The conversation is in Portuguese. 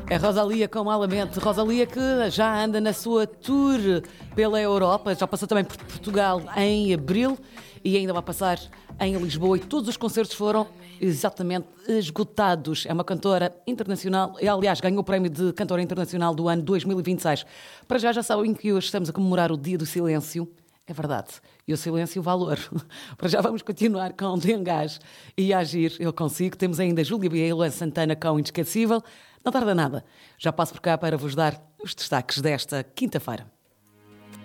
É Rosalía com Malamente. Rosalía que já anda na sua tour pela Europa, já passou também por Portugal em abril e ainda vai passar em Lisboa, e todos os concertos foram exatamente esgotados. É uma cantora internacional e, aliás, ganhou o prémio de cantora internacional do ano 2026. Para já sabem que hoje estamos a comemorar o Dia do Silêncio. É verdade. E o silêncio, o valor. Para já vamos continuar com Dengás e Agir. Eu consigo. Temos ainda Júlia Bia e Luan Santana com Inesquecível. Não tarda nada. Já passo por cá para vos dar os destaques desta quinta-feira.